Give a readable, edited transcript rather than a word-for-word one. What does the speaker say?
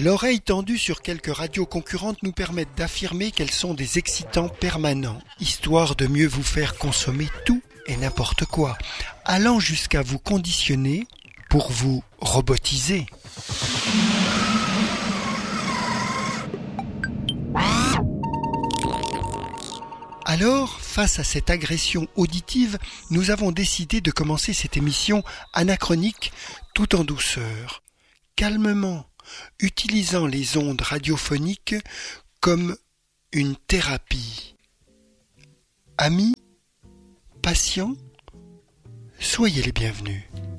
L'oreille tendue sur quelques radios concurrentes nous permettent d'affirmer qu'elles sont des excitants permanents, histoire de mieux vous faire consommer tout et n'importe quoi, allant jusqu'à vous conditionner pour vous robotiser. Alors, face à cette agression auditive, nous avons décidé de commencer cette émission anachronique tout en douceur, calmement, utilisant les ondes radiophoniques comme une thérapie. Amis, patients, soyez les bienvenus.